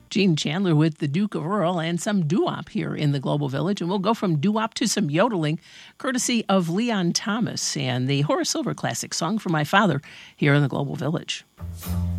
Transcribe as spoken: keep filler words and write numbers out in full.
Gene Chandler with the Duke of Earl and some doo-wop here in the Global Village. And we'll go from doo-wop to some yodeling, courtesy of Leon Thomas and the Horace Silver classic Song for My Father here in the Global Village.